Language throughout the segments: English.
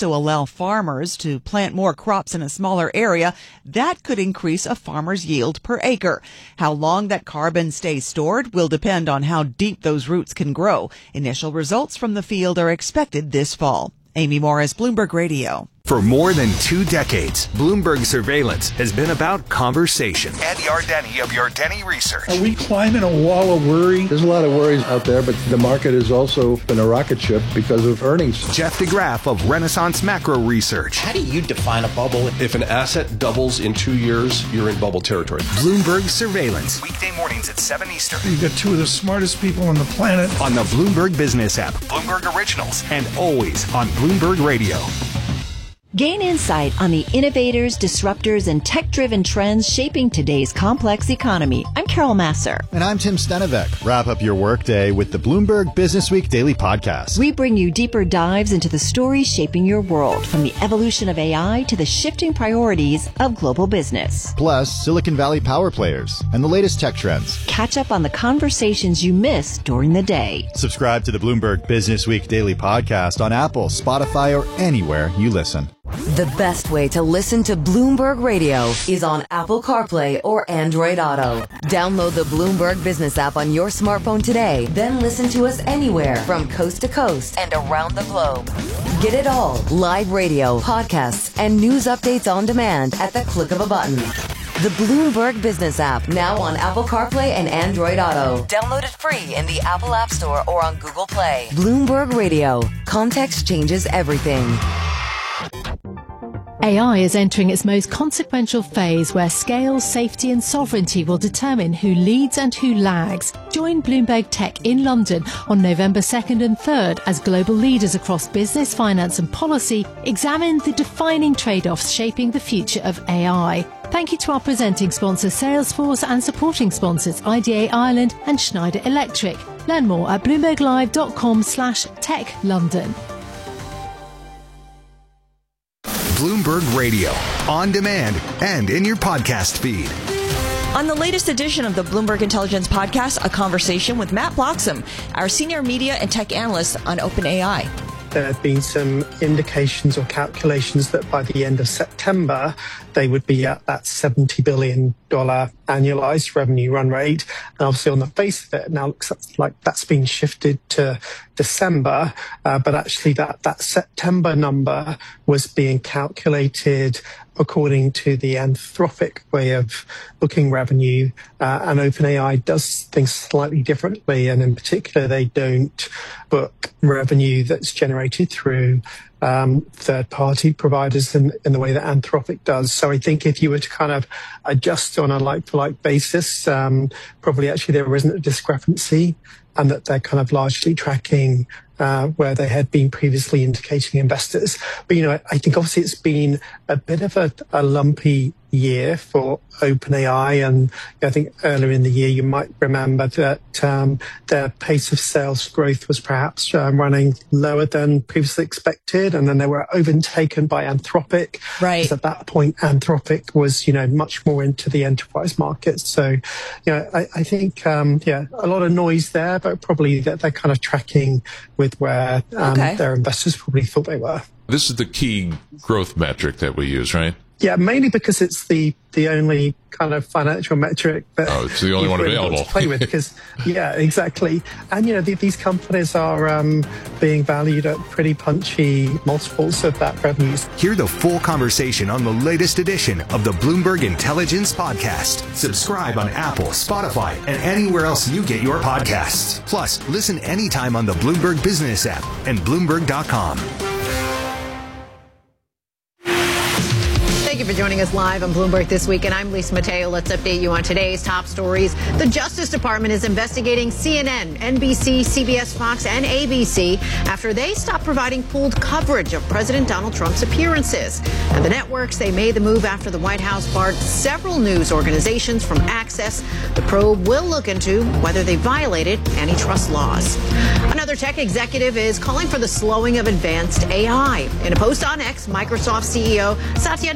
also allow farmers to plant more crops in a smaller area. That could increase a farmer's yield per acre. How long that carbon stays stored will depend on how deep those roots can grow. Initial results from the field are expected this fall. Amy Morris, Bloomberg Radio. For more than 2 decades, Bloomberg Surveillance has been about conversation. Ed Yardeni of Yardeni Research. Are we climbing a wall of worry? There's a lot of worries out there, but the market has also been a rocket ship because of earnings. Jeff DeGraff of Renaissance Macro Research. How do you define a bubble? If an asset doubles in 2 years, you're in bubble territory. Bloomberg Surveillance. Weekday mornings at 7 Eastern. You've got 2 of the smartest people on the planet. On the Bloomberg Business app, Bloomberg Originals, and always on Bloomberg Radio. Gain insight on the innovators, disruptors, and tech-driven trends shaping today's complex economy. I'm Carol Masser. And I'm Tim Stenevec. Wrap up your workday with the Bloomberg Businessweek Daily Podcast. We bring you deeper dives into the stories shaping your world, from the evolution of AI to the shifting priorities of global business. Plus, Silicon Valley power players and the latest tech trends. Catch up on the conversations you missed during the day. Subscribe to the Bloomberg Businessweek Daily Podcast on Apple, Spotify, or anywhere you listen. The best way to listen to Bloomberg Radio is on Apple CarPlay or Android Auto. Download the Bloomberg Business app on your smartphone today, then listen to us anywhere from coast to coast and around the globe. Get it all, live radio, podcasts, and news updates on demand at the click of a button. The Bloomberg Business app, now on Apple CarPlay and Android Auto. Download it free in the Apple App Store or on Google Play. Bloomberg Radio. Context changes everything. AI is entering its most consequential phase, where scale, safety and sovereignty will determine who leads and who lags. Join Bloomberg Tech in London on November 2nd and 3rd as global leaders across business, finance and policy examine the defining trade-offs shaping the future of AI. Thank you to our presenting sponsors Salesforce and supporting sponsors IDA Ireland and Schneider Electric. Learn more at bloomberglive.com/techlondon. Bloomberg Radio, on demand and in your podcast feed. On the latest edition of the Bloomberg Intelligence Podcast, a conversation with Matt Bloxham, our senior media and tech analyst on OpenAI. There have been some indications or calculations that by the end of September, they would be at that $70 billion annualized revenue run rate. And obviously on the face of it, it now looks like that's been shifted to December. But actually that September number was being calculated according to the Anthropic way of booking revenue. And OpenAI does things slightly differently. And in particular, they don't book revenue that's generated through third-party providers in the way that Anthropic does. So I think if you were to kind of adjust on a like-for-like basis, probably actually there isn't a discrepancy, and that they're kind of largely tracking where they had been previously indicating investors. But, you know, I think obviously it's been a bit of a lumpy year for OpenAI. And I think earlier in the year, you might remember that their pace of sales growth was perhaps running lower than previously expected. And then they were overtaken by Anthropic. Right. Because at that point, Anthropic was, you know, much more into the enterprise market. So, you know, I think, a lot of noise there, but probably that they're kind of tracking with where their investors probably thought they were. This is the key growth metric that we use, right? Yeah, mainly because it's the only kind of financial metric that it's the only one available to play with. Because yeah, exactly. And you know, these companies are being valued at pretty punchy multiples of that revenues. Hear the full conversation on the latest edition of the Bloomberg Intelligence Podcast. Subscribe on Apple, Spotify, and anywhere else you get your podcasts. Plus, listen anytime on the Bloomberg Business app and Bloomberg.com. Thank you for joining us live on Bloomberg This Week, and I'm Lisa Mateo. Let's update you on today's top stories. The Justice Department is investigating CNN, NBC, CBS, Fox, and ABC after they stopped providing pooled coverage of President Donald Trump's appearances. And the networks, they made the move after the White House barred several news organizations from access. The probe will look into whether they violated antitrust laws. Another tech executive is calling for the slowing of advanced AI. In a post on X, Microsoft CEO Satya Nadella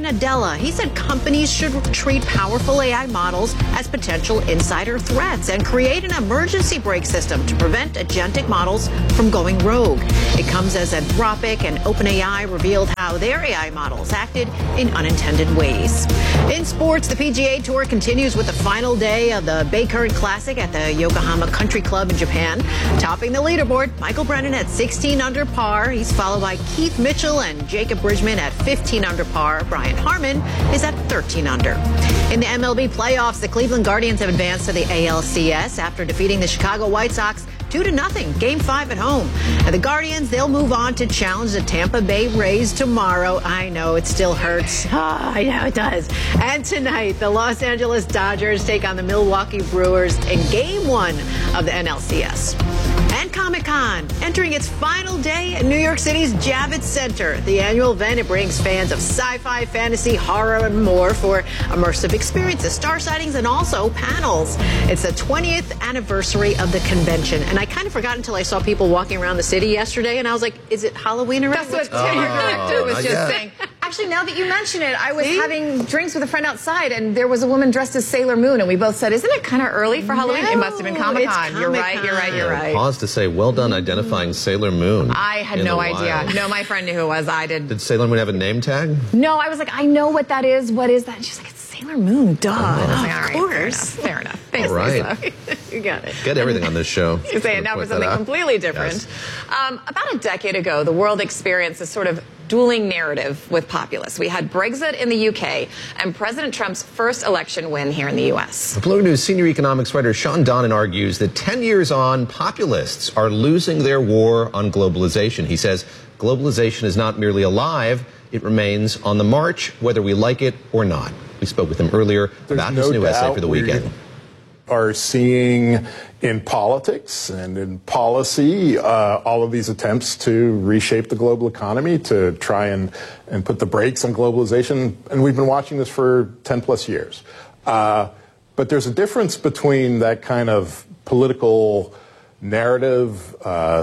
Nadella. He said companies should treat powerful AI models as potential insider threats and create an emergency brake system to prevent agentic models from going rogue. It comes as Anthropic and OpenAI revealed how their AI models acted in unintended ways. In sports, the PGA Tour continues with the final day of the Bay Current Classic at the Yokohama Country Club in Japan. Topping the leaderboard, Michael Brennan at 16 under par. He's followed by Keith Mitchell and Jacob Bridgman at 15 under par. Brian Harmon is at 13 under. In the MLB playoffs, the Cleveland Guardians have advanced to the ALCS after defeating the Chicago White Sox 2-0, Game 5 at home. And the Guardians, they'll move on to challenge the Tampa Bay Rays tomorrow. I know, it still hurts. I know it does. And tonight, the Los Angeles Dodgers take on the Milwaukee Brewers in Game 1 of the NLCS. And Comic-Con, entering its final day at New York City's Javits Center. The annual event, it brings fans of sci-fi, fantasy, horror, and more for immersive experiences, star sightings, and also panels. It's the 20th anniversary of the convention. And I kind of forgot until I saw people walking around the city yesterday, and I was like, is it Halloween already? That's what Tim, your director, was just saying. Actually, now that you mention it, I was having drinks with a friend outside, and there was a woman dressed as Sailor Moon, and we both said, isn't it kind of early for Halloween? No, it must have been Comic-Con. You're right. Pause to say, well done identifying Sailor Moon. I had no idea. No, my friend knew who it was. I did. Did Sailor Moon have a name tag? No, I was like, I know what that is. What is that? And she's like, it's Sailor Moon. Duh. And I was like, all right, fair enough. Thanks, all right. Lisa. You got it. Get everything on this show. You're saying now for something completely different. Yes. About a decade ago, the world experienced a sort of dueling narrative with populists. We had Brexit in the UK and President Trump's first election win here in the U.S. Bloomberg News senior economics writer Sean Donnan argues that 10 years on, populists are losing their war on globalization. He says globalization is not merely alive, it remains on the march, whether we like it or not. We spoke with him earlier about his new essay for the weekend. Are seeing in politics and in policy all of these attempts to reshape the global economy, to try and put the brakes on globalization. And we've been watching this for 10 plus years. But there's a difference between that kind of political narrative,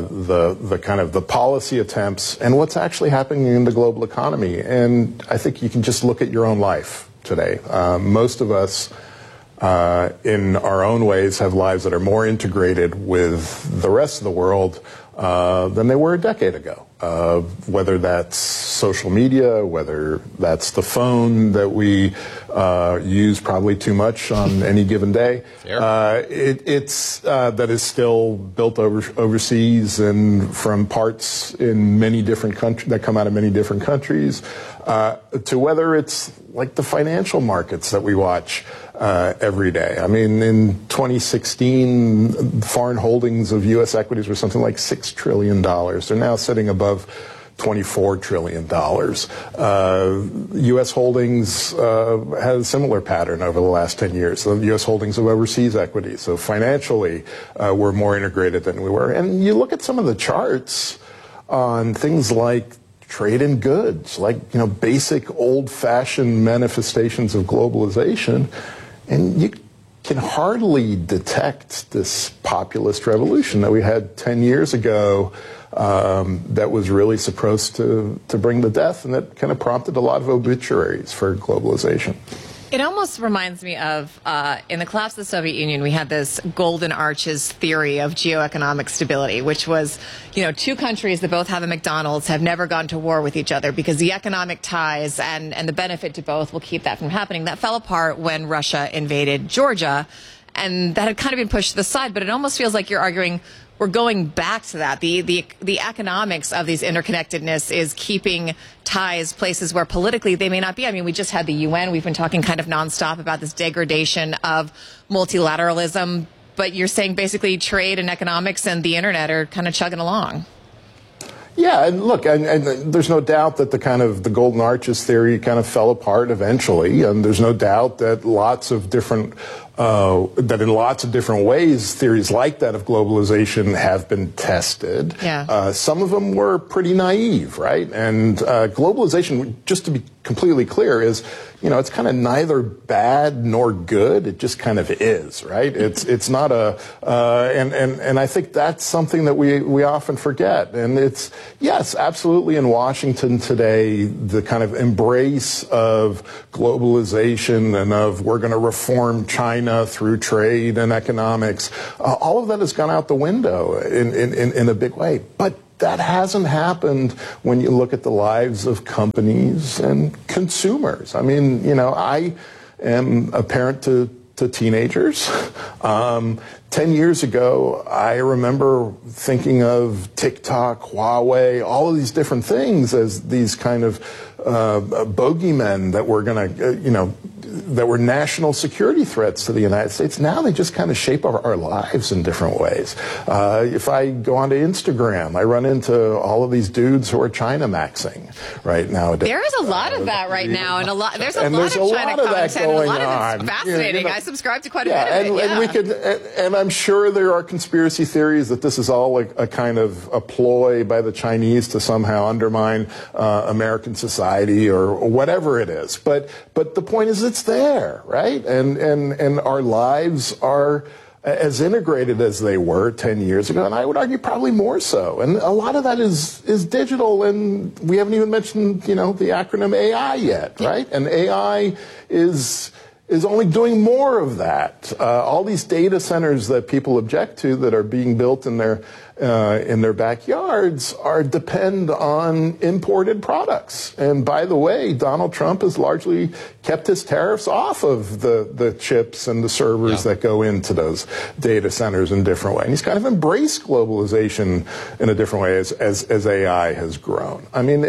the kind of the policy attempts, and what's actually happening in the global economy. And I think you can just look at your own life today. Most of us in our own ways have lives that are more integrated with the rest of the world than they were a decade ago. Whether that's social media, whether that's the phone that we use probably too much on any given day. It's that is still built overseas and from parts in many different countries that come out of many different countries, to whether it's like the financial markets that we watch every day. I mean, in 2016, foreign holdings of U.S. equities were something like $6 trillion. They're now sitting above $24 trillion. U.S. holdings had a similar pattern over the last 10 years. The U.S. holdings of overseas equities. So financially, we're more integrated than we were. And you look at some of the charts on things like trade in goods, like, you know, basic old-fashioned manifestations of globalization, and you can hardly detect this populist revolution that we had 10 years ago that was really supposed to bring the death, and that kind of prompted a lot of obituaries for globalization. It almost reminds me of, in the collapse of the Soviet Union, we had this golden arches theory of geoeconomic stability, which was, you know, two countries that both have a McDonald's have never gone to war with each other because the economic ties and the benefit to both will keep that from happening. That fell apart when Russia invaded Georgia, and that had kind of been pushed to the side, but it almost feels like you're arguing we're going back to that. The economics of these interconnectedness is keeping ties places where politically they may not be. I mean, we just had the UN. We've been talking kind of nonstop about this degradation of multilateralism. But you're saying basically trade and economics and the internet are kind of chugging along. Yeah, and look, and there's no doubt that the golden arches theory kind of fell apart eventually, and there's no doubt that lots of different that in lots of different ways, theories like that of globalization have been tested. Yeah. Some of them were pretty naive, right? And globalization, just to be completely clear, is, it's kind of neither bad nor good. It just kind of is, right? It's not and I think that's something that we often forget. And it's, yes, absolutely in Washington today, the kind of embrace of globalization and of we're going to reform China through trade and economics, all of that has gone out the window in a big way. But that hasn't happened when you look at the lives of companies and consumers. I mean, I am a parent to teenagers. 10 years ago, I remember thinking of TikTok, Huawei, all of these different things as these kind of bogeymen that were going to, that were national security threats to the United States. Now they just kind of shape our lives in different ways. If I go onto Instagram, I run into all of these dudes who are China maxing right nowadays. There is a lot of that right now, and there's a lot of China content, and a lot of it's fascinating. I subscribe to quite a bit of it. And we could, and I'm sure there are conspiracy theories that this is all a kind of a ploy by the Chinese to somehow undermine American society or whatever it is. But the point is, it's there, right? And our lives are as integrated as they were 10 years ago, and I would argue probably more so. And a lot of that is digital, and we haven't even mentioned, the acronym AI yet, right? And AI is only doing more of that. All these data centers that people object to that are being built in their backyards depend on imported products. And by the way, Donald Trump has largely kept his tariffs off of the chips and the servers that go into those data centers in a different way. And he's kind of embraced globalization in a different way as AI has grown. I mean,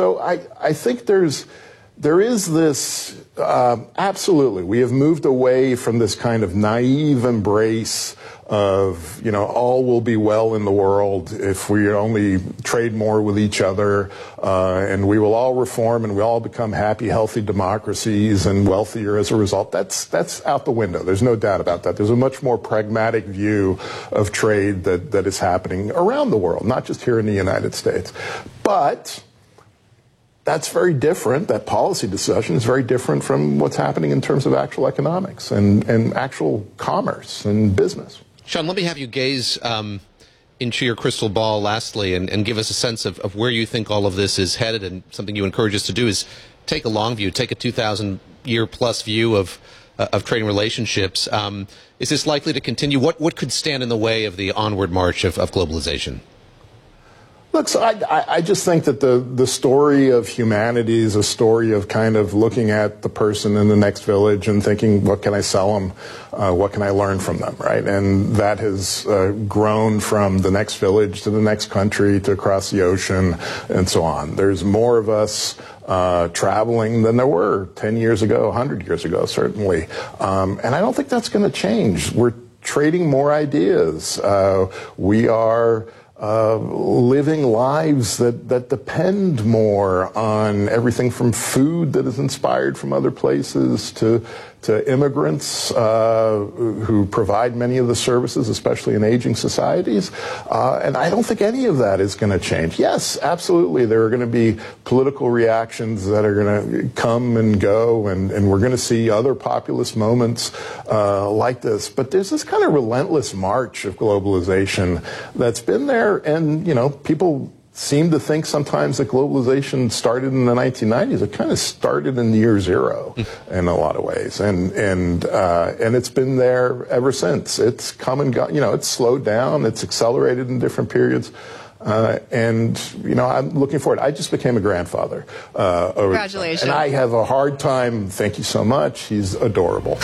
I think there is this, absolutely, we have moved away from this kind of naive embrace of, all will be well in the world if we only trade more with each other, and we will all reform and we all become happy, healthy democracies and wealthier as a result. That's out the window. There's no doubt about that. There's a much more pragmatic view of trade that is happening around the world, not just here in the United States. But that's very different. That policy discussion is very different from what's happening in terms of actual economics and actual commerce and business. Sean, let me have you gaze into your crystal ball lastly and give us a sense of where you think all of this is headed. And something you encourage us to do is take a long view, take a 2,000-year-plus view of trading relationships. Is this likely to continue? What could stand in the way of the onward march of globalization? Look, so I just think that the story of humanity is a story of kind of looking at the person in the next village and thinking, what can I sell them? What can I learn from them, right? And that has grown from the next village to the next country to across the ocean and so on. There's more of us traveling than there were 10 years ago, 100 years ago, certainly. And I don't think that's going to change. We're trading more ideas. We are living lives that depend more on everything from food that is inspired from other places to immigrants who provide many of the services, especially in aging societies. And I don't think any of that is going to change. Yes, absolutely, there are going to be political reactions that are going to come and go, and we're going to see other populist moments like this. But there's this kind of relentless march of globalization that's been there, and, people seem to think sometimes that globalization started in the 1990s. It kind of started in the year zero in a lot of ways, and it's been there ever since. It's come and gone. It's slowed down. It's accelerated in different periods. And I'm looking forward. I just became a grandfather. Congratulations. And I have a hard time, thank you so much, he's adorable.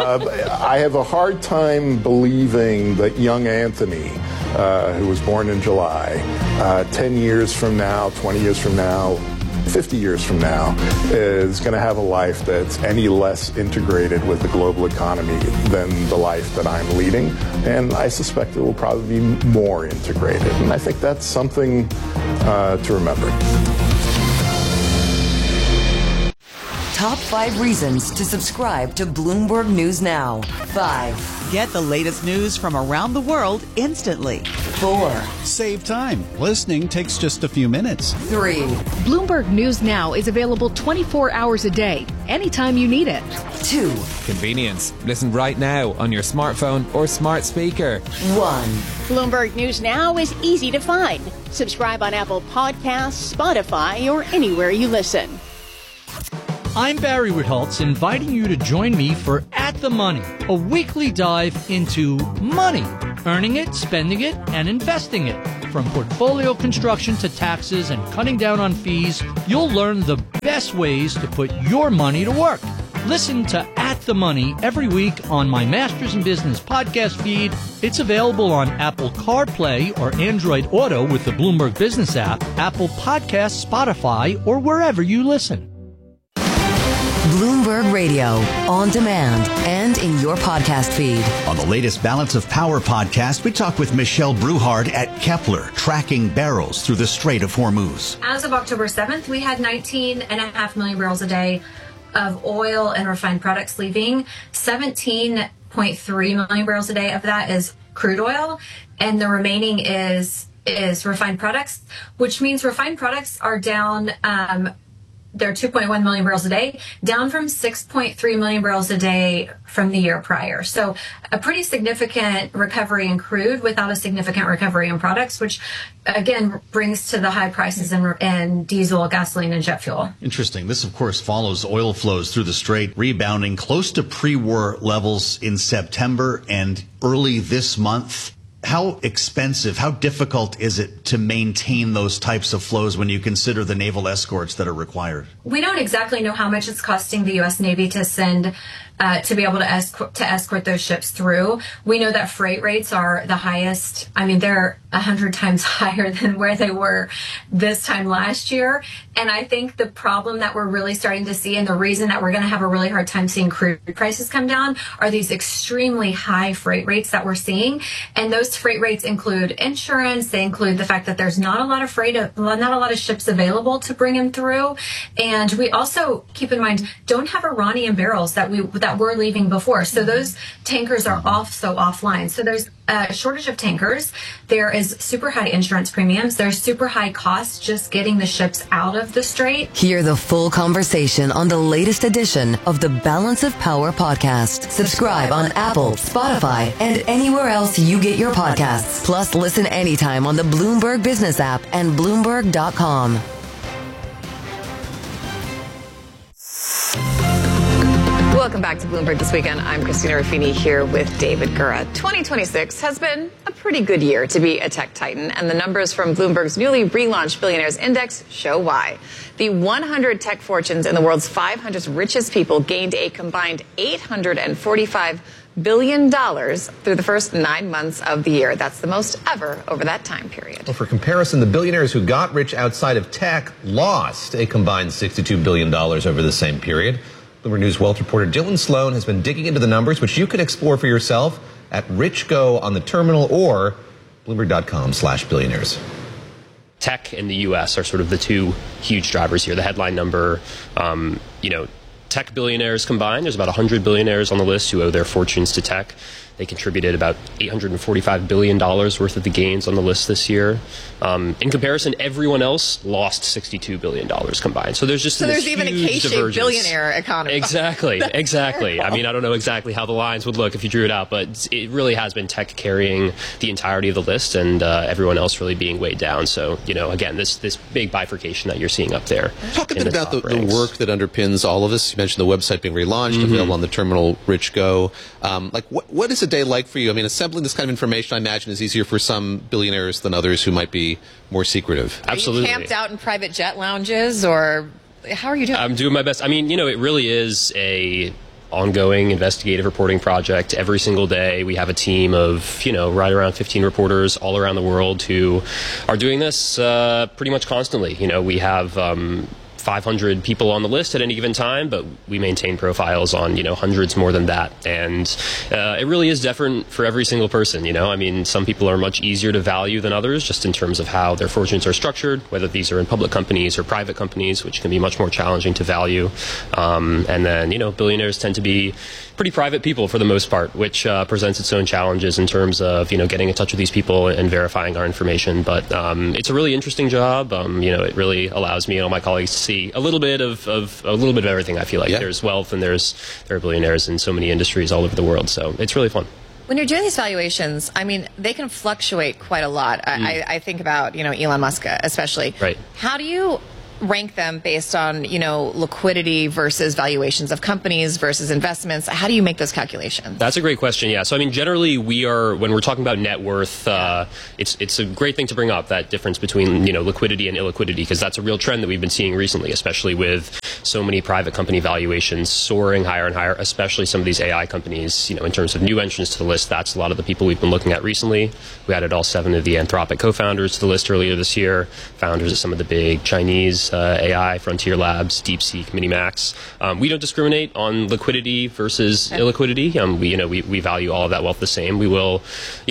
I have a hard time believing that young Anthony, who was born in July, 10 years from now, 20 years from now, 50 years from now, is going to have a life that's any less integrated with the global economy than the life that I'm leading. And I suspect it will probably be more integrated. And I think that's something to remember. top 5 reasons to subscribe to Bloomberg News Now. 5. Get the latest news from around the world instantly. 4. Save time. Listening takes just a few minutes. 3. Bloomberg News Now is available 24 hours a day, anytime you need it. 2. Convenience. Listen right now on your smartphone or smart speaker. 1. Bloomberg News Now is easy to find. Subscribe on Apple Podcasts, Spotify, or anywhere you listen. I'm Barry Ritholtz, inviting you to join me for At the Money, a weekly dive into money, earning it, spending it, and investing it. From portfolio construction to taxes and cutting down on fees, you'll learn the best ways to put your money to work. Listen to At the Money every week on my Masters in Business podcast feed. It's available on Apple CarPlay or Android Auto with the Bloomberg Business app, Apple Podcasts, Spotify, or wherever you listen. Bloomberg Radio, on demand and in your podcast feed. On the latest Balance of Power podcast, we talk with Michelle Bruhard at Kepler, tracking barrels through the Strait of Hormuz. As of October 7th, we had 19.5 million barrels a day of oil and refined products leaving. 17.3 million barrels a day of that is crude oil, and the remaining is refined products, which means refined products are down. They're 2.1 million barrels a day, down from 6.3 million barrels a day from the year prior. So a pretty significant recovery in crude without a significant recovery in products, which again brings to the high prices in diesel, gasoline, and jet fuel. Interesting. This, of course, follows oil flows through the Strait rebounding close to pre-war levels in September and early this month. How expensive, how difficult is it to maintain those types of flows when you consider the naval escorts that are required? We don't exactly know how much it's costing the U.S. Navy to send to be able to escort those ships through. We know that freight rates are the highest. I mean, they're 100 times higher than where they were this time last year. And I think the problem that we're really starting to see, and the reason that we're going to have a really hard time seeing crude prices come down, are these extremely high freight rates that we're seeing. And those freight rates include insurance. They include the fact that there's not a lot of ships available to bring them through. And we also, keep in mind, don't have Iranian barrels that were leaving before. So those tankers are offline. So there's a shortage of tankers. There is super high insurance premiums. There's super high costs just getting the ships out of the Strait. Hear the full conversation on the latest edition of the Balance of Power podcast. Subscribe on Apple, Spotify, and anywhere else you get your podcasts. Plus, listen anytime on the Bloomberg Business app and Bloomberg.com. Welcome back to Bloomberg This Weekend. I'm Christina Ruffini here with David Gura. 2026 has been a pretty good year to be a tech titan, and the numbers from Bloomberg's newly relaunched Billionaires Index show why. The 100 tech fortunes in the world's 500 richest people gained a combined $845 billion through the first 9 months of the year. That's the most ever over that time period. Well, for comparison, the billionaires who got rich outside of tech lost a combined $62 billion over the same period. Bloomberg News Wealth reporter Dylan Sloan has been digging into the numbers, which you can explore for yourself at RichGo on the terminal or Bloomberg.com/billionaires. Tech and the U.S. are sort of the two huge drivers here. The headline number, tech billionaires combined, there's about 100 billionaires on the list who owe their fortunes to tech. They contributed about $845 billion worth of the gains on the list this year. In comparison, everyone else lost $62 billion combined. So there's just there's even a K-shaped billionaire economy. Exactly. I mean, I don't know exactly how the lines would look if you drew it out, but it really has been tech carrying the entirety of the list and everyone else really being weighed down. So, again, this big bifurcation that you're seeing up there. Talk a bit about the work that underpins all of this. You mentioned the website being relaunched, available on the terminal RichGo. What is a day like for you? I mean, assembling this kind of information, I imagine, is easier for some billionaires than others who might be more secretive. Absolutely. Are you camped out in private jet lounges, or how are you doing? I'm doing my best. I mean, it really is a ongoing investigative reporting project. Every single day we have a team of, right around 15 reporters all around the world who are doing this pretty much constantly. We have 500 people on the list at any given time, but we maintain profiles on, hundreds more than that. And it really is different for every single person, I mean, some people are much easier to value than others, just in terms of how their fortunes are structured, whether these are in public companies or private companies, which can be much more challenging to value. And then, billionaires tend to be pretty private people for the most part, which presents its own challenges in terms of, getting in touch with these people and verifying our information. But it's a really interesting job. It really allows me and all my colleagues to see a little bit of everything. I feel like there's wealth and there are billionaires in so many industries all over the world. So it's really fun. When you're doing these valuations, I mean, they can fluctuate quite a lot. I think about, Elon Musk especially. Right. How do you rank them based on, liquidity versus valuations of companies versus investments? How do you make those calculations? That's a great question, yeah. So, I mean, generally, when we're talking about net worth, it's a great thing to bring up, that difference between, liquidity and illiquidity, because that's a real trend that we've been seeing recently, especially with so many private company valuations soaring higher and higher, especially some of these AI companies, in terms of new entrants to the list. That's a lot of the people we've been looking at recently. We added all 7 of the Anthropic co-founders to the list earlier this year, founders of some of the big Chinese AI, Frontier Labs, DeepSeek, Minimax. We don't discriminate on liquidity versus illiquidity. We value all of that wealth the same. We will,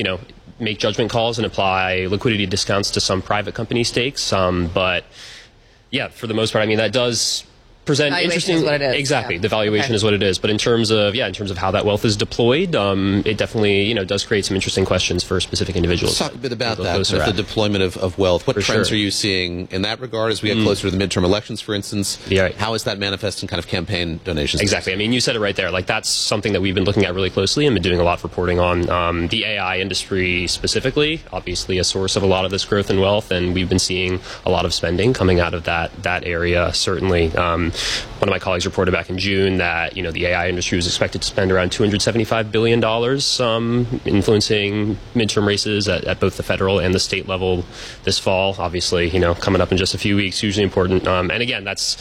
make judgment calls and apply liquidity discounts to some private company stakes. But yeah, for the most part, I mean, that does present valuation interesting. Is what it is. Exactly, the valuation is what it is. But in terms of how that wealth is deployed, it definitely does create some interesting questions for specific individuals. Let's talk a bit about that, the deployment of wealth. What trends are you seeing in that regard as we get closer to the midterm elections, for instance? Yeah. How is that manifest in kind of campaign donations? Exactly. I mean, you said it right there. Like, that's something that we've been looking at really closely and been doing a lot of reporting on. The AI industry specifically, obviously a source of a lot of this growth and wealth, and we've been seeing a lot of spending coming out of that area, certainly. One of my colleagues reported back in June that, the AI industry was expected to spend around $275 billion influencing midterm races at both the federal and the state level this fall. Obviously, coming up in just a few weeks, hugely important. And again, that's,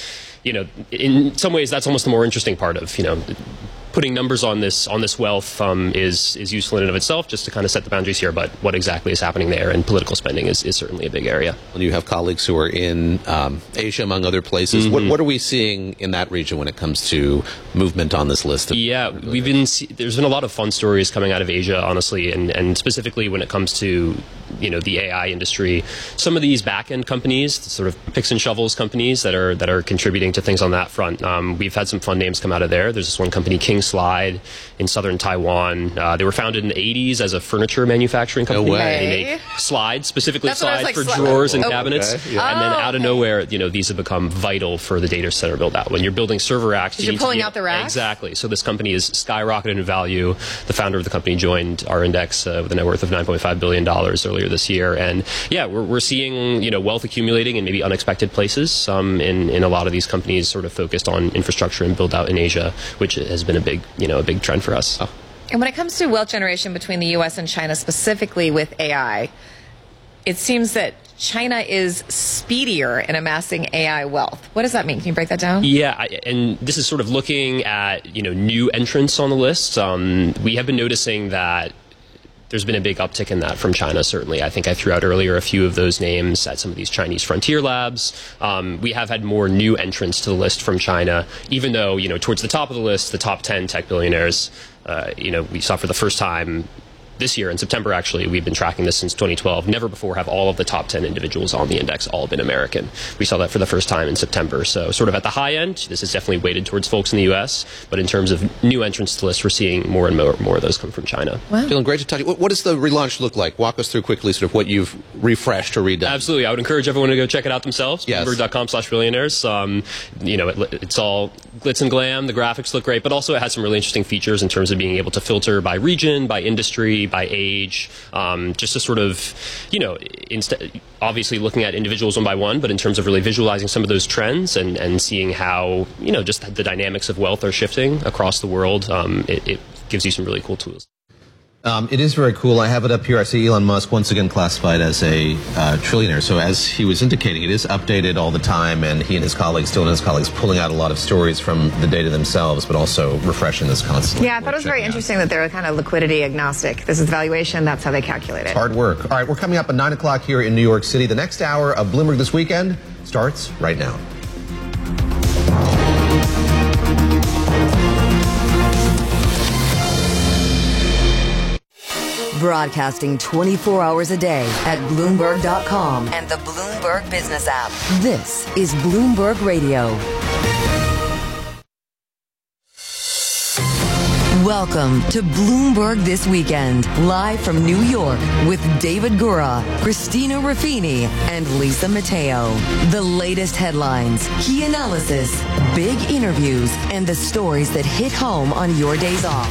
in some ways, that's almost the more interesting part of, putting numbers on this wealth is useful in and of itself, just to kind of set the boundaries here. But what exactly is happening there, and political spending is certainly a big area. Well, you have colleagues who are in Asia, among other places. What are we seeing in that region when it comes to movement on this list? There's been a lot of fun stories coming out of Asia, honestly, and specifically when it comes to the AI industry. Some of these back-end companies, sort of picks and shovels companies that are contributing to things on that front. We've had some fun names come out of there. There's this one company, King Slide, in southern Taiwan. They were founded in the 80s as a furniture manufacturing company. No way. They make slides, specifically slides for drawers and cabinets. Okay. Yeah. And then out of nowhere, these have become vital for the data center build out. When you're building server racks, you're pulling out the racks? Exactly. So this company is skyrocketed in value. The founder of the company joined our index with a net worth of $9.5 billion earlier this year. And yeah, we're seeing, wealth accumulating in maybe unexpected places. In a lot of these companies sort of focused on infrastructure and build out in Asia, which has been a big trend for us. Oh. And when it comes to wealth generation between the U.S. and China, specifically with AI, it seems that China is speedier in amassing AI wealth. What does that mean? Can you break that down? Yeah, and this is sort of looking at, new entrants on the list. We have been noticing that there's been a big uptick in that from China, certainly. I think I threw out earlier a few of those names at some of these Chinese frontier labs. We have had more new entrants to the list from China, even though, towards the top of the list, the top 10 tech billionaires, we saw for the first time this year, in September actually, we've been tracking this since 2012. Never before have all of the top 10 individuals on the index all been American. We saw that for the first time in September. So sort of at the high end, this is definitely weighted towards folks in the U.S., but in terms of new entrants to the list, we're seeing more and more of those come from China. Wow. Dylan, great to talk to you. What does the relaunch look like? Walk us through quickly sort of what you've refreshed or redone. Absolutely. I would encourage everyone to go check it out themselves. Yes. Bloomberg.com/billionaires. It's all glitz and glam. The graphics look great, but also it has some really interesting features in terms of being able to filter by region, by industry, by age. Just to sort of, obviously looking at individuals one by one, but in terms of really visualizing some of those trends and seeing how, just the dynamics of wealth are shifting across the world, it gives you some really cool tools. It is very cool. I have it up here. I see Elon Musk once again classified as a trillionaire. So as he was indicating, it is updated all the time, and he and his colleagues, Dylan and his colleagues, pulling out a lot of stories from the data themselves, but also refreshing this constantly. Yeah, I thought it was very interesting that they're kind of liquidity agnostic. This is the valuation. That's how they calculate it. Hard work. All right, we're coming up at 9 o'clock here in New York City. The next hour of Bloomberg This Weekend starts right now. Broadcasting 24 hours a day at Bloomberg.com and the Bloomberg Business app. This is Bloomberg Radio. Welcome to Bloomberg This Weekend, live from New York with David Gura, Christina Ruffini, and Lisa Mateo. The latest headlines, key analysis, big interviews, and the stories that hit home on your days off.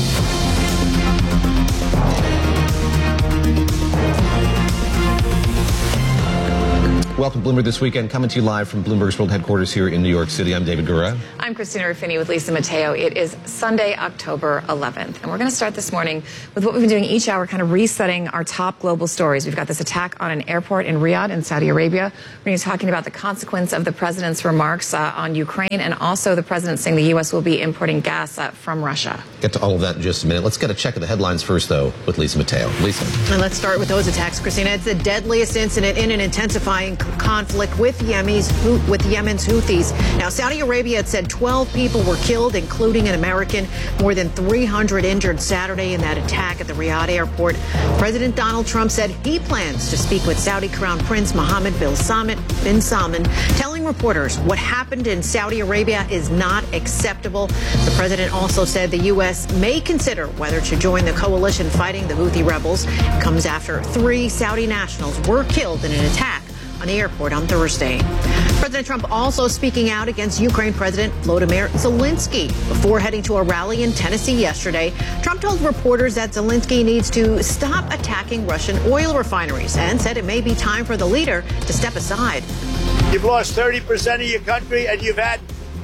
Welcome to Bloomberg This Weekend, coming to you live from Bloomberg's World Headquarters here in New York City. I'm David Gura. I'm Christina Ruffini with Lisa Mateo. It is Sunday, October 11th, and we're going to start this morning with what we've been doing each hour, kind of resetting our top global stories. We've got this attack on an airport in Riyadh in Saudi Arabia. We're going to be talking about the consequence of the president's remarks on Ukraine, and also the president saying the U.S. will be importing gas from Russia. Get to all of that in just a minute. Let's get a check of the headlines first, though, with Lisa Mateo. Lisa. And let's start with those attacks, Christina. It's the deadliest incident in an intensifying conflict with Yemen's Houthis. Now, Saudi Arabia had said 12 people were killed, including an American. More than 300 injured Saturday in that attack at the Riyadh airport. President Donald Trump said he plans to speak with Saudi Crown Prince Mohammed bin Salman, telling reporters what happened in Saudi Arabia is not acceptable. The president also said the U.S. may consider whether to join the coalition fighting the Houthi rebels. It comes after 3 Saudi nationals were killed in an attack on the airport on Thursday. President Trump also speaking out against Ukraine President Volodymyr Zelensky. Before heading to a rally in Tennessee yesterday, Trump told reporters that Zelensky needs to stop attacking Russian oil refineries and said it may be time for the leader to step aside. You've lost 30% of your country, and you've had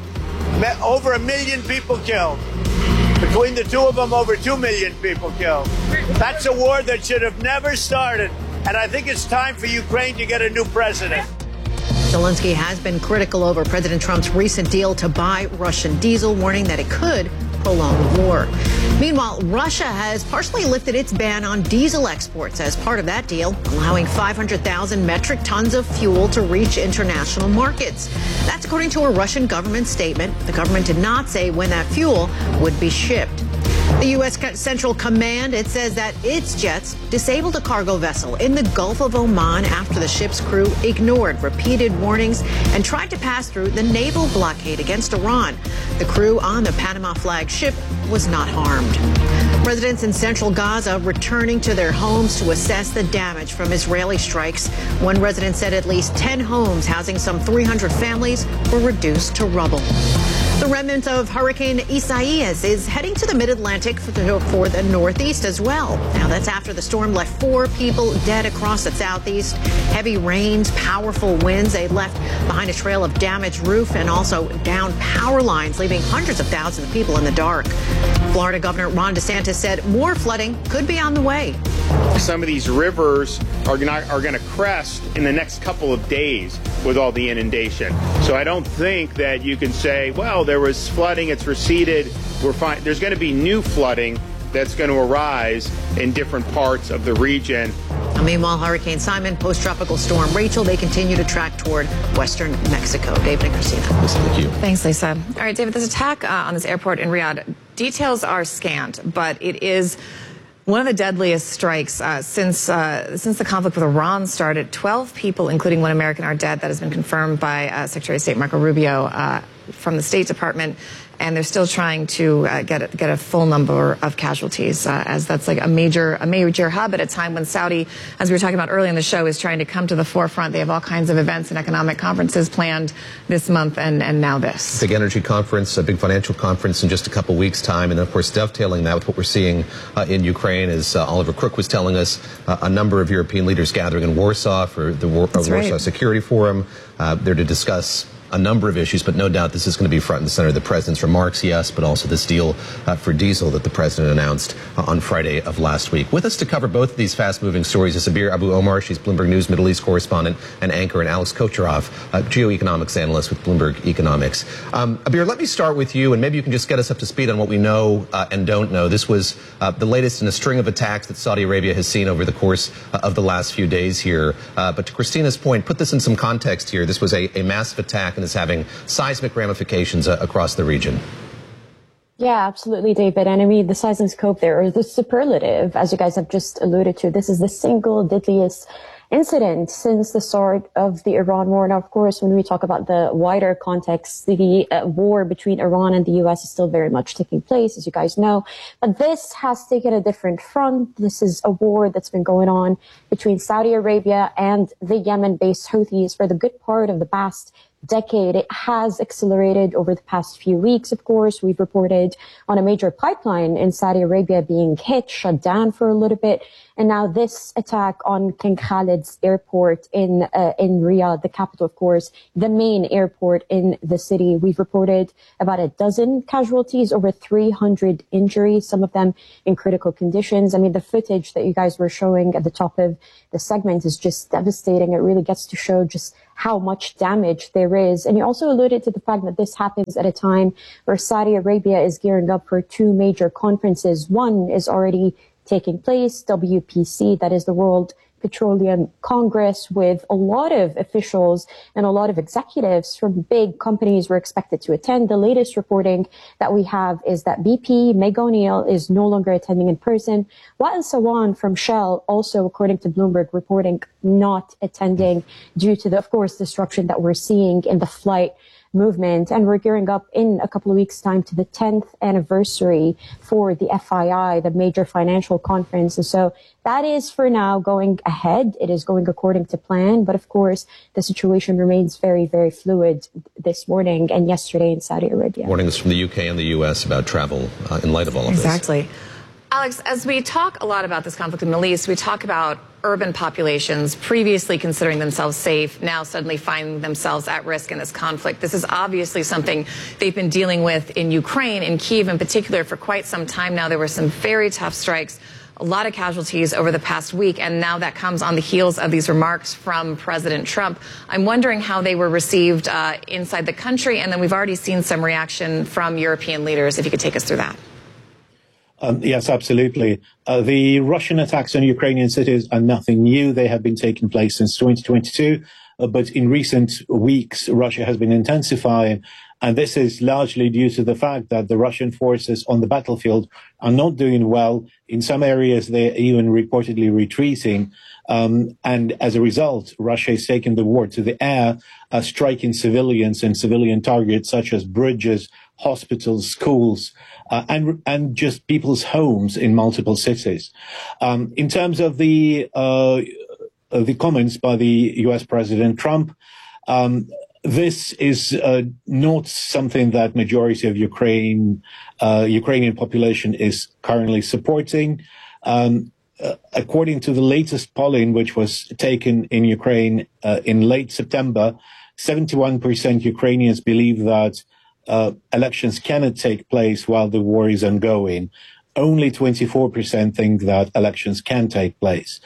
over 1 million people killed. Between the two of them, over 2 million people killed. That's a war that should have never started. And I think it's time for Ukraine to get a new president. Zelensky has been critical over President Trump's recent deal to buy Russian diesel, warning that it could prolong the war. Meanwhile, Russia has partially lifted its ban on diesel exports as part of that deal, allowing 500,000 metric tons of fuel to reach international markets. That's according to a Russian government statement. The government did not say when that fuel would be shipped. The U.S. Central Command, it says that its jets disabled a cargo vessel in the Gulf of Oman after the ship's crew ignored repeated warnings and tried to pass through the naval blockade against Iran. The crew on the Panama flag ship was not harmed. Residents in central Gaza returning to their homes to assess the damage from Israeli strikes. One resident said at least 10 homes housing some 300 families were reduced to rubble. The remnant of Hurricane Isaias is heading to the mid-Atlantic for the Northeast as well. Now, that's after the storm left 4 people dead across the Southeast. Heavy rains, powerful winds. They left behind a trail of damaged roof and also downed power lines, leaving hundreds of thousands of people in the dark. Florida Governor Ron DeSantis said more flooding could be on the way. Some of these rivers are going to crest in the next couple of days with all the inundation. So I don't think that you can say, well, there was flooding, it's receded, we're fine. There's going to be new flooding that's going to arise in different parts of the region. Meanwhile, Hurricane Simon, post-tropical storm Rachel, they continue to track toward western Mexico. David and Christina. Thank you. Thanks, Lisa. All right, David, this attack on this airport in Riyadh, details are scant, but it is one of the deadliest strikes since the conflict with Iran started. 12 people, including 1 American, are dead. That has been confirmed by Secretary of State Marco Rubio from the State Department. And they're still trying to get a full number of casualties, as that's like a major hub at a time when Saudi, as we were talking about earlier in the show, is trying to come to the forefront. They have all kinds of events and economic conferences planned this month, and now this. Big energy conference, a big financial conference in just a couple weeks' time. And, of course, dovetailing that with what we're seeing in Ukraine, as Oliver Crook was telling us, a number of European leaders gathering in Warsaw for the Warsaw Security Forum. They're to discuss a number of issues, but no doubt this is going to be front and center of the president's remarks, yes, but also this deal for diesel that the president announced on Friday of last week. With us to cover both of these fast-moving stories is Abir Abu-Omar. She's Bloomberg News Middle East correspondent and anchor, and Alex Kocherov, geoeconomics analyst with Bloomberg Economics. Abir, let me start with you, and maybe you can just get us up to speed on what we know and don't know. This was the latest in a string of attacks that Saudi Arabia has seen over the course of the last few days here. But to Christina's point, put this in some context here. This was a massive attack and is having seismic ramifications across the region. Yeah, absolutely, David. And I mean, the size and scope there, or the superlative, as you guys have just alluded to, this is the single deadliest incident since the start of the Iran war. Now, of course, when we talk about the wider context, the war between Iran and the U.S. is still very much taking place, as you guys know. But this has taken a different front. This is a war that's been going on between Saudi Arabia and the Yemen-based Houthis for the good part of the past decade. It has accelerated over the past few weeks, of course. We've reported on a major pipeline in Saudi Arabia being hit, shut down for a little bit. And now this attack on King Khalid's airport in Riyadh, the capital, of course, the main airport in the city. We've reported about a dozen casualties, over 300 injuries, some of them in critical conditions. I mean, the footage that you guys were showing at the top of the segment is just devastating. It really gets to show just how much damage there is. And you also alluded to the fact that this happens at a time where Saudi Arabia is gearing up for two major conferences. One is already taking place, WPC, that is the World Petroleum Congress, with a lot of officials and a lot of executives from big companies were expected to attend. The latest reporting that we have is that BP, Meg O'Neill, is no longer attending in person. Wael Sawan from Shell, also according to Bloomberg, reporting not attending due to the, of course, disruption that we're seeing in the flight movement. And we're gearing up in a couple of weeks' time to the 10th anniversary for the FII, the major financial conference. And so that is for now going ahead. It is going according to plan. But of course, the situation remains very, very fluid this morning and yesterday in Saudi Arabia. Warnings from the UK and the US about travel in light of all of this. Exactly. Alex, as we talk a lot about this conflict in the Middle East, we talk about urban populations previously considering themselves safe, now suddenly finding themselves at risk in this conflict. This is obviously something they've been dealing with in Ukraine, in Kyiv in particular, for quite some time now. There were some very tough strikes, a lot of casualties over the past week, and now that comes on the heels of these remarks from President Trump. I'm wondering how they were received inside the country, and then we've already seen some reaction from European leaders. If you could take us through that. Yes, absolutely. The Russian attacks on Ukrainian cities are nothing new. They have been taking place since 2022. But in recent weeks, Russia has been intensifying. And this is largely due to the fact that the Russian forces on the battlefield are not doing well. In some areas, they're even reportedly retreating. And as a result, Russia is taking the war to the air, striking civilians and civilian targets such as bridges, hospitals, schools, and just people's homes in multiple cities. In terms of the comments by the U.S. President Trump, this is not something that majority of Ukrainian population is currently supporting. According to the latest polling, which was taken in Ukraine in late September, 71% Ukrainians believe that elections cannot take place while the war is ongoing. Only 24% think that elections can take place.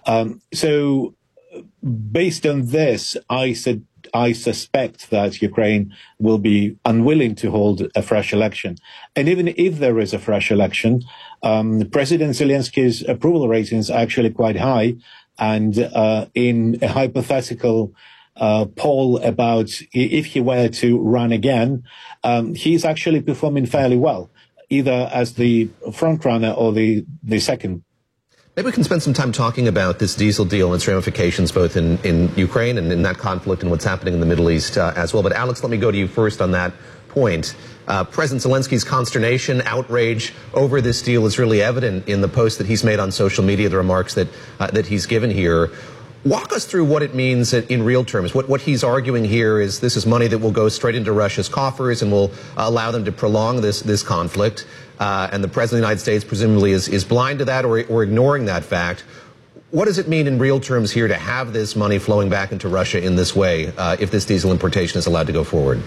So based on this, I suspect that Ukraine will be unwilling to hold a fresh election. And even if there is a fresh election, President Zelensky's approval ratings are actually quite high. And in a hypothetical poll about if he were to run again, he's actually performing fairly well, either as the front runner or the second. Maybe we can spend some time talking about this diesel deal and its ramifications both in Ukraine and in that conflict and what's happening in the Middle East as well. But Alex, let me go to you first on that point. President Zelensky's consternation, outrage over this deal is really evident in the post that he's made on social media, the remarks that he's given here. Walk us through what it means in real terms. What he's arguing here is this is money that will go straight into Russia's coffers and will allow them to prolong this conflict. And the President of the United States presumably is blind to that or ignoring that fact. What does it mean in real terms here to have this money flowing back into Russia in this way if this diesel importation is allowed to go forward?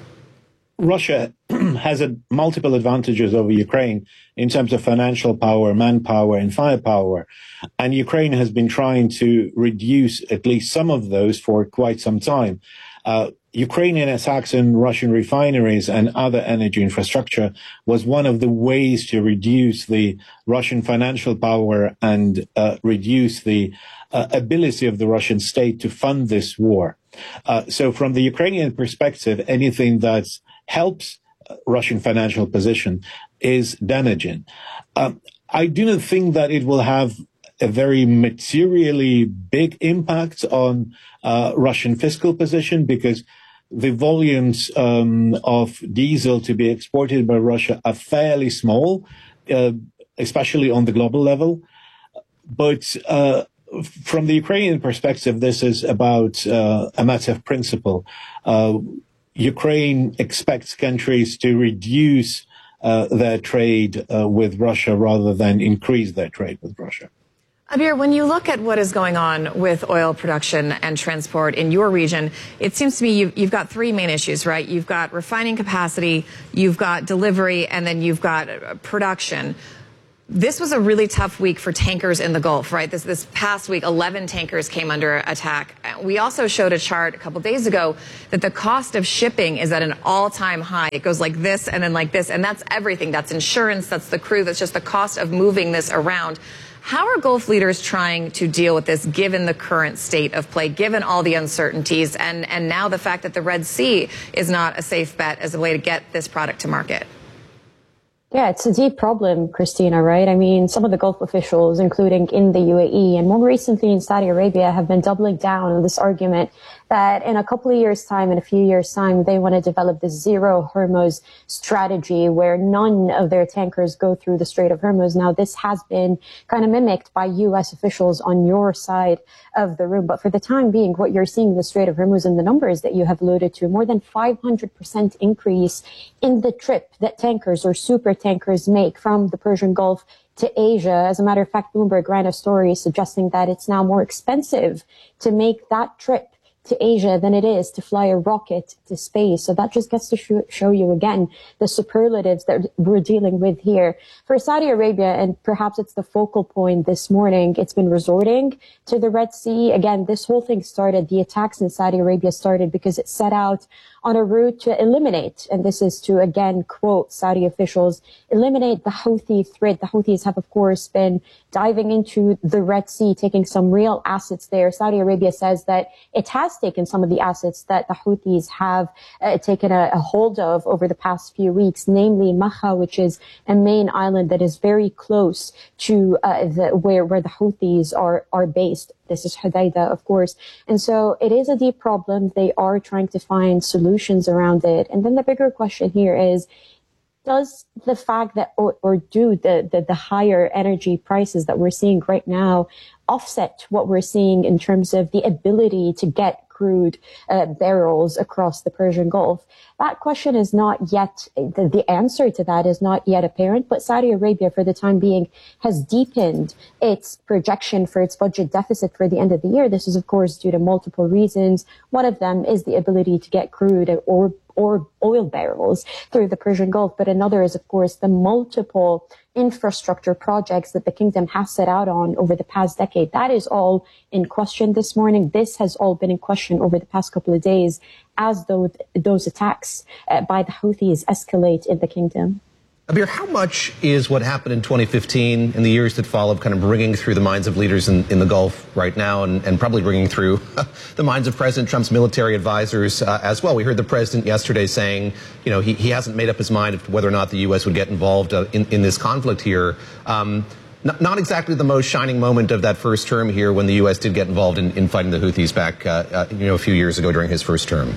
Russia has multiple advantages over Ukraine in terms of financial power, manpower, and firepower. And Ukraine has been trying to reduce at least some of those for quite some time. Ukrainian attacks on Russian refineries and other energy infrastructure was one of the ways to reduce the Russian financial power and reduce the ability of the Russian state to fund this war. So from the Ukrainian perspective, anything that helps Russian financial position is damaging. I do not think that it will have a very materially big impact on Russian fiscal position, because the volumes of diesel to be exported by Russia are fairly small, especially on the global level. But from the Ukrainian perspective, this is about a matter of principle. Ukraine expects countries to reduce their trade with Russia rather than increase their trade with Russia. Abir, when you look at what is going on with oil production and transport in your region, it seems to me you've got three main issues, right? You've got refining capacity, you've got delivery, and then you've got production. This was a really tough week for tankers in the Gulf, right? This past week, 11 tankers came under attack. We also showed a chart a couple days ago that the cost of shipping is at an all-time high. It goes like this and then like this, and that's everything. That's insurance, that's the crew, that's just the cost of moving this around. How are Gulf leaders trying to deal with this, given the current state of play, given all the uncertainties, and now the fact that the Red Sea is not a safe bet as a way to get this product to market? Yeah, it's a deep problem, Christina, right? I mean, some of the Gulf officials, including in the UAE and more recently in Saudi Arabia, have been doubling down on this argument that in a couple of years' time, in a few years' time, they want to develop the zero Hormuz strategy where none of their tankers go through the Strait of Hormuz. Now, this has been kind of mimicked by U.S. officials on your side of the room. But for the time being, what you're seeing in the Strait of Hormuz and the numbers that you have alluded to, more than 500% increase in the trip that tankers or super tankers make from the Persian Gulf to Asia. As a matter of fact, Bloomberg ran a story suggesting that it's now more expensive to make that trip to Asia than it is to fly a rocket to space. So that just gets to show you again the superlatives that we're dealing with here. For Saudi Arabia, and perhaps it's the focal point this morning, it's been resorting to the Red Sea. Again, this whole thing started, the attacks in Saudi Arabia started because it set out on a route to eliminate, and this is to, again, quote Saudi officials, eliminate the Houthi threat. The Houthis have, of course, been diving into the Red Sea, taking some real assets there. Saudi Arabia says that it has taken some of the assets that the Houthis have taken a hold of over the past few weeks, namely Maha, which is a main island that is very close to where the Houthis are based. This is Hodeidah, of course. And so it is a deep problem. They are trying to find solutions around it. And then the bigger question here is, does the fact that, or do the higher energy prices that we're seeing right now offset what we're seeing in terms of the ability to get crude barrels across the Persian Gulf? That question is not yet, the answer to that is not yet apparent, but Saudi Arabia for the time being has deepened its projection for its budget deficit for the end of the year. This is, of course, due to multiple reasons. One of them is the ability to get crude or oil barrels through the Persian Gulf. But another is, of course, the multiple infrastructure projects that the kingdom has set out on over the past decade. That is all in question this morning. This has all been in question over the past couple of days as those attacks by the Houthis escalate in the kingdom. Abir, how much is what happened in 2015 and the years that followed kind of bringing through the minds of leaders in the Gulf right now and probably bringing through the minds of President Trump's military advisors as well? We heard the president yesterday saying, you know, he hasn't made up his mind as to whether or not the U.S. would get involved in this conflict here. Not exactly the most shining moment of that first term here when the U.S. did get involved in fighting the Houthis back, a few years ago during his first term.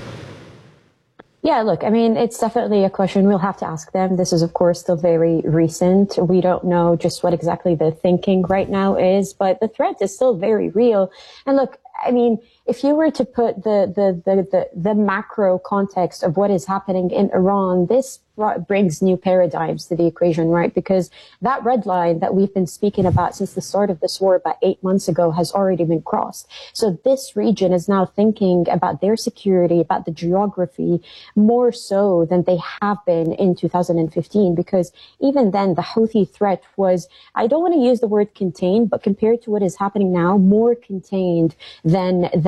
Yeah, look, I mean, it's definitely a question we'll have to ask them. This is, of course, still very recent. We don't know just what exactly the thinking right now is, but the threat is still very real. And look, I mean, if you were to put the macro context of what is happening in Iran, this brings new paradigms to the equation, right? Because that red line that we've been speaking about since the start of this war about 8 months ago has already been crossed. So this region is now thinking about their security, about the geography, more so than they have been in 2015. Because even then, the Houthi threat was, I don't want to use the word contained, but compared to what is happening now, more contained than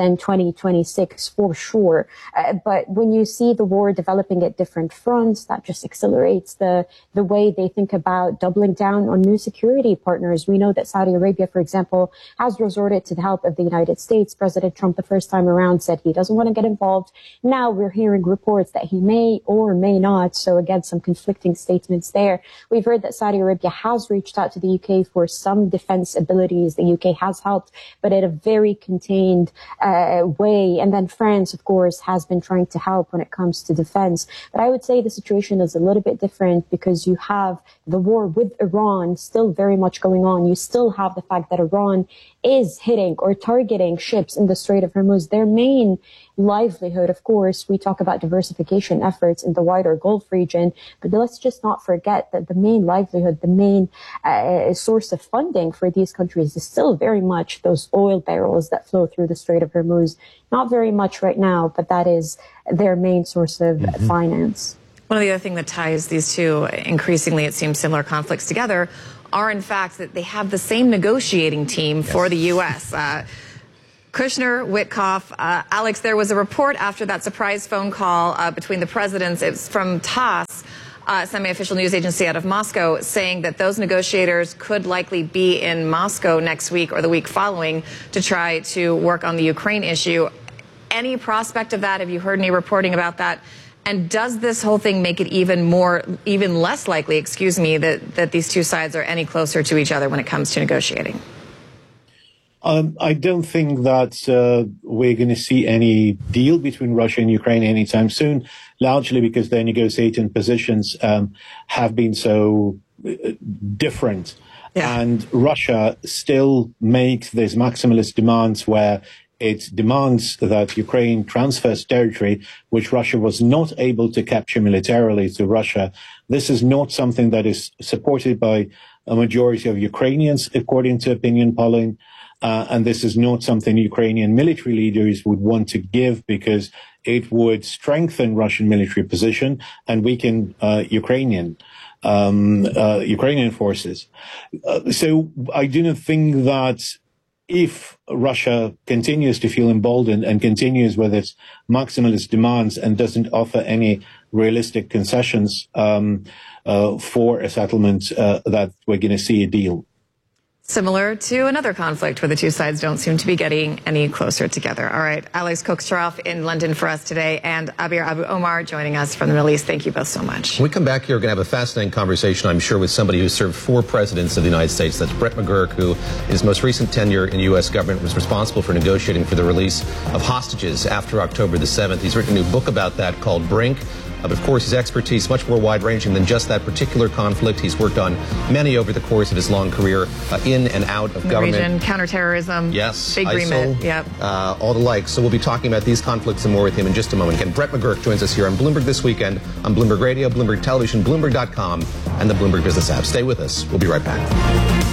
than 2026 for sure. But when you see the war developing at different fronts, that just accelerates the way they think about doubling down on new security partners. We know that Saudi Arabia, for example, has resorted to the help of the United States. President Trump, the first time around, said he doesn't want to get involved. Now we're hearing reports that he may or may not. So again, some conflicting statements there. We've heard that Saudi Arabia has reached out to the UK for some defense abilities. The UK has helped, but in a very contained way. And then France, of course, has been trying to help when it comes to defense. But I would say the situation is a little bit different because you have the war with Iran still very much going on. You still have the fact that Iran is hitting or targeting ships in the Strait of Hormuz. Their main livelihood, of course, we talk about diversification efforts in the wider Gulf region, but let's just not forget that the main livelihood, the main source of funding for these countries is still very much those oil barrels that flow through the Strait of Hormuz. Not very much right now, but that is their main source of finance. One of the other things that ties these two, increasingly it seems similar conflicts together, are in fact that they have the same negotiating team for the U.S. Kushner, Witkoff, Alex, there was a report after that surprise phone call between the presidents. It's from TASS, semi-official news agency out of Moscow, saying that those negotiators could likely be in Moscow next week or the week following to try to work on the Ukraine issue. Any prospect of that? Have you heard any reporting about that? And does this whole thing make it even less likely, that these two sides are any closer to each other when it comes to negotiating? I don't think that we're going to see any deal between Russia and Ukraine anytime soon, largely because their negotiating positions have been so different. Yeah. And Russia still makes these maximalist demands where it demands that Ukraine transfers territory, which Russia was not able to capture militarily to Russia. This is not something that is supported by a majority of Ukrainians, according to opinion polling. And this is not something Ukrainian military leaders would want to give because it would strengthen Russian military position and weaken Ukrainian forces. So I do not think that if Russia continues to feel emboldened and continues with its maximalist demands and doesn't offer any realistic concessions for a settlement, that we're going to see a deal. Similar to another conflict where the two sides don't seem to be getting any closer together. All right, Alex Koksharov in London for us today, and Abir Abu Omar joining us from the Middle East. Thank you both so much. When we come back here, we're going to have a fascinating conversation, I'm sure, with somebody who served 4 presidents of the United States. That's Brett McGurk, who in his most recent tenure in U.S. government was responsible for negotiating for the release of hostages after October the 7th. He's written a new book about that called Brink. But of course, his expertise much more wide-ranging than just that particular conflict. He's worked on many over the course of his long career in and out of government. Region, counterterrorism. Yes. Big remit. Yep. All the like. So we'll be talking about these conflicts and more with him in just a moment. Again, Brett McGurk joins us here on Bloomberg This Weekend on Bloomberg Radio, Bloomberg Television, Bloomberg.com, and the Bloomberg Business app. Stay with us. We'll be right back.